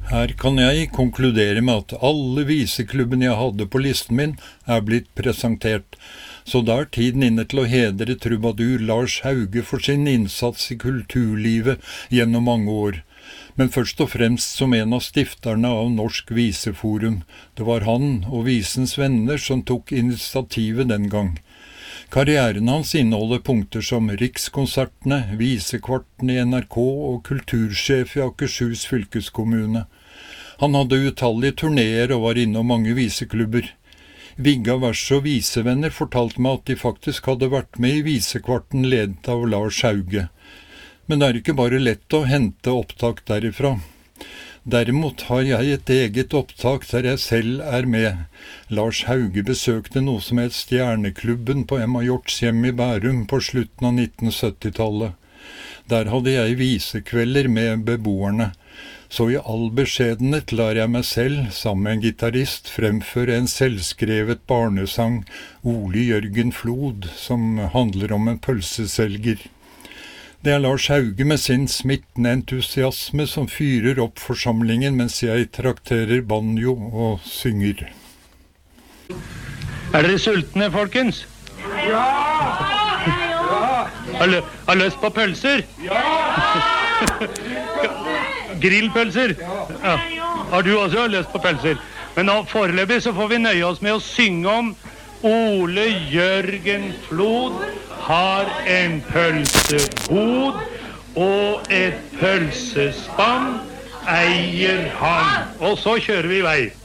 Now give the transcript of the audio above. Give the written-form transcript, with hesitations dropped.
Her kan jeg konkludere med at alle viseklubbene jeg hadde på listen min blitt presentert, så da tiden inne til å hedre trubadur Lars Hauge for sin innsats i kulturlivet gjennom mange år. Men først og fremst som en av stifterne av Norsk Viseforum. Det var han og visens venner som tok initiativet den gang. Karrieren hans inneholder punkter som Rikskonsertene, Visekvarten i NRK og kultursjef i Akershus fylkeskommune. Han hadde utallige turnéer og var innom mange viseklubber. Vigga Vers og visevenner fortalte meg at de faktisk hadde vært med i Visekvarten ledet av Lars Hauge. Men det ikke bare lett å hente opptak derifra. Derimot har jeg et eget opptak der jeg selv med. Lars Hauge besøkte noe som het Stjerneklubben på Emma Hjorts hjem i Bærum på slutten av 1970-tallet. Der hadde jeg visekvelder med beboerne. Så i all beskjedenhet lar jeg meg selv, sammen med en gitarist, fremføre en selvskrevet barnesang, Ole Jørgen Flod, som handler om en pølseselger. Det Lars Hauge med sin smittende entusiasme som fyrer opp forsamlingen mens jeg trakterer banjo og synger. Dere sultne, folkens? Ja! Har lyst på pølser? Ja! Grillpølser? Ja. Har du også lyst på pølser? Men nå foreløpig så får vi nøye oss med å synge om Ole Jørgen Flod har en pølsebod og et pølsespann eier han. Og så kjører vi i vei.